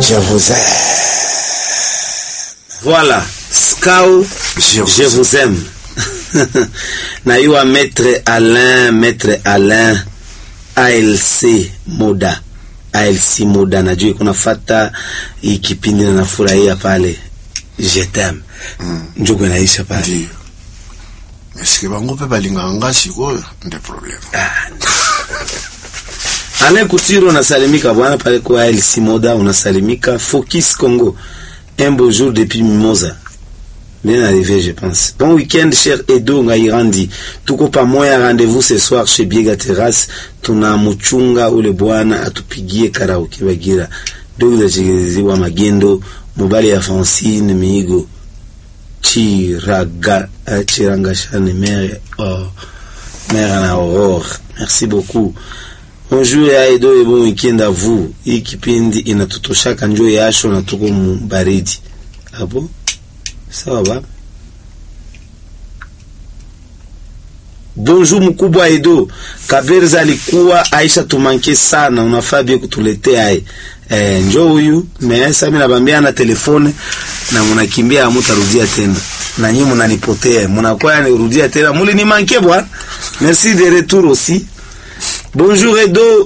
Je vous aime. Voilà, Skau, je vous aime. Naiwa Maître Alain, ALC Moda. ALC Moda, najua kuna fata ikipindi na nafurahia pale. Je t'aime. Njugu naisha pale. Ndiyo. Eske bango pe balinganga sikoyo nde problem. Alain Couture unasalimika bwana pale kwa ALC Moda, unasalimika. Focus Congo. Un beau jour depuis Mimosa. Bien arrivé, je pense. Bon week-end, cher Edo Ngairandi. Tuko pamoja, rendez-vous ce soir chez Biega Terrace. Tuna muchunga ule bwana atupigie karaoke Bagira. Ndugu za Chiziwa Magendo, mobali ya Francine Miigo. Chirangashane mère na Aurore. Merci beaucoup. Bonjour ya Edo et bon week-end à vous. Hii kipindi inatutoshaka njoo yasho na tuko mbaridi. Hapo? Sawa ba? Bonjour mkubwa Edo. Kaberza alikuwa Aisha tumanke sana. Unafaa bia kutuletea njoo huyu. Sasa mimi nabambia na telefone na mnakimbia hamtarudia tena. Na nyinyi mnanipotea. Mnakuwa nirudia tena. Muli ni manke bwana. Merci de retour aussi. Bonjour Edo.